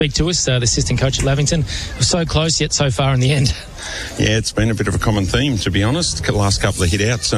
Speak to us, the assistant coach at Lavington. We're so close yet so far in the end. Yeah, it's been a bit of a common theme, to be honest, the last couple of hit-outs.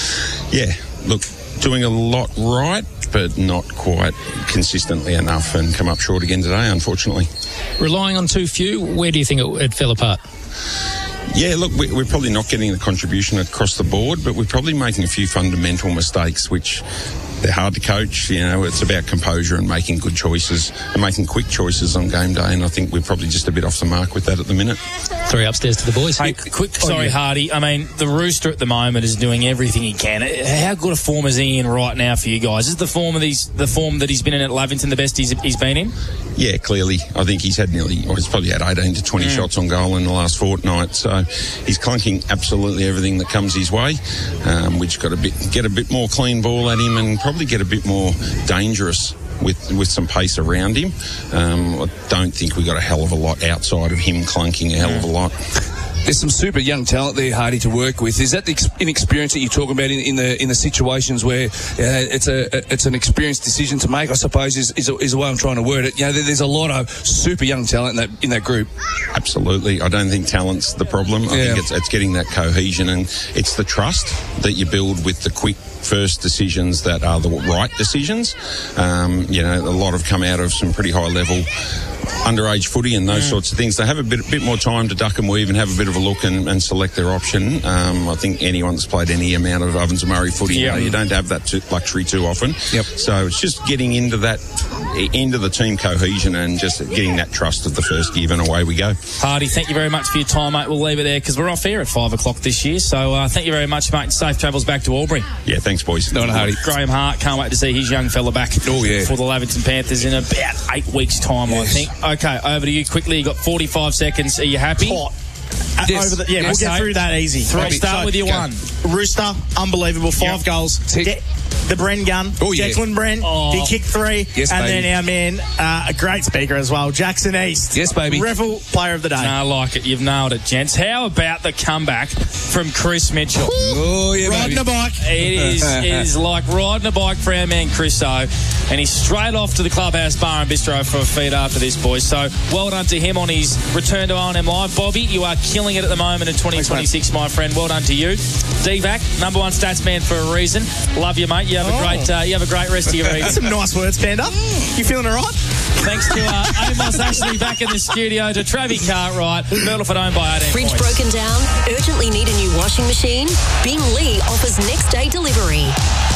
Look, doing a lot right, but not quite consistently enough, and come up short again today, unfortunately. Relying on too few, where do you think it fell apart? Yeah, look, we're probably not getting the contribution across the board, but we're probably making a few fundamental mistakes, which they're hard to coach. You know, it's about composure and making good choices and making quick choices on game day, and I think we're probably just a bit off the mark with that at the minute. 3 upstairs to the boys. Hey, sorry, Hardy. I mean, the Rooster at the moment is doing everything he can. How good a form is he in right now for you guys? Is the form that he's been in at Lavington the best he's been in? Yeah, clearly. I think he's probably had 18 to 20 shots on goal in the last fortnight. So he's clunking absolutely everything that comes his way. We've just got to get a bit more clean ball at him and probably get a bit more dangerous with some pace around him. I don't think we got a hell of a lot outside of him clunking a hell of a lot. There's some super young talent there, Hardy, to work with. Is that the inexperience that you're talking about in the situations where it's an experienced decision to make? I suppose is the way I'm trying to word it. You know, there's a lot of super young talent in that group. Absolutely, I don't think talent's the problem. I think it's getting that cohesion, and it's the trust that you build with the quick first decisions that are the right decisions. A lot have come out of some pretty high level underage footy and those sorts of things. They have a bit more time to duck and weave and have a bit of a look and select their option. I think anyone that's played any amount of Ovens and Murray footy, you don't have that luxury too often. Yep. So it's just getting into the team cohesion and just getting that trust of the first give, and away we go. Hardy, thank you very much for your time, mate. We'll leave it there because we're off air at 5 o'clock this year. So thank you very much, mate. Safe travels back to Albury. Yeah, thanks, boys. No, Hardy. Graham Hart, can't wait to see his young fella back for the Lavington Panthers in about 8 weeks' time, I think. Okay, over to you quickly. You got 45 seconds. Are you happy? We'll get through that easy. Start with your one. Rooster, unbelievable. 5 goals. The Bren gun. Declan Bren. He kicked 3. Yes, and baby. then our man, a great speaker as well, Jackson East. Yes, baby. Revel player of the day. I like it. You've nailed it, gents. How about the comeback from Chris Mitchell? Riding a bike. It is like riding a bike for our man Chris O. And he's straight off to the Clubhouse Bar and Bistro for a feed after this, boys. So well done to him on his return to O&M Live. Bobby, you are killing it at the moment in 2026, my friend. Well done to you. D-Vac, number 1 stats man for a reason. Love you, mate. You have a great rest of your evening. That's some nice words, Panda. You feeling all right? Thanks to Amos Ashley back in the studio, to Travis Cartwright, Myrtleford owned by 18 Fridge points. broken down? Urgently need a new washing machine? Bing Lee offers next day delivery.